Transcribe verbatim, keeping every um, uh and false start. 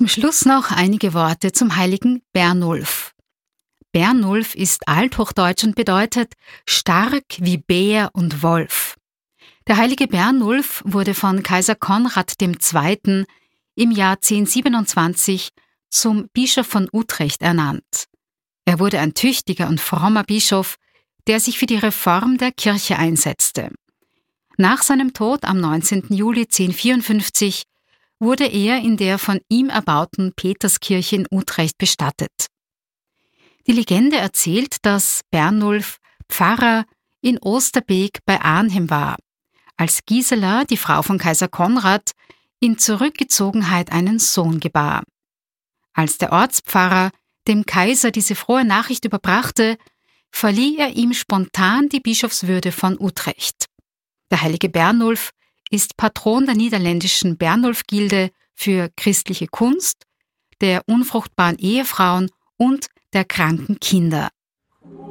Zum Schluss noch einige Worte zum heiligen Bernulf. Bernulf ist althochdeutsch und bedeutet stark wie Bär und Wolf. Der heilige Bernulf wurde von Kaiser Konrad der Zweite. Im Jahr zehnhundertsiebenundzwanzig zum Bischof von Utrecht ernannt. Er wurde ein tüchtiger und frommer Bischof, der sich für die Reform der Kirche einsetzte. Nach seinem Tod am neunzehnten Juli zehnhundertvierundfünfzig wurde er in der von ihm erbauten Peterskirche in Utrecht bestattet. Die Legende erzählt, dass Bernulf Pfarrer in Osterbeek bei Arnhem war, als Gisela, die Frau von Kaiser Konrad, in Zurückgezogenheit einen Sohn gebar. Als der Ortspfarrer dem Kaiser diese frohe Nachricht überbrachte, verlieh er ihm spontan die Bischofswürde von Utrecht. Der heilige Bernulf ist Patron der niederländischen Bernulf-Gilde für christliche Kunst, der unfruchtbaren Ehefrauen und der kranken Kinder.